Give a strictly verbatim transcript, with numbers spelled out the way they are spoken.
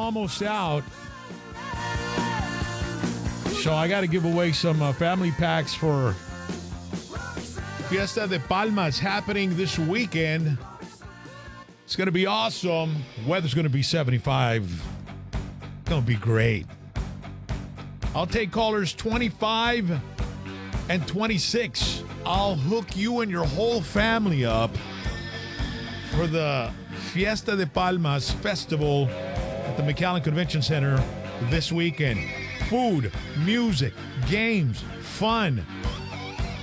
almost out. So I got to give away some uh, family packs for Fiesta de Palmas happening this weekend. It's going to be awesome. Weather's going to be seventy-five. It's going to be great. I'll take callers twenty-five and twenty-six. I'll hook you and your whole family up for the Fiesta de Palmas Festival at the McAllen Convention Center this weekend. Food, music, games, fun.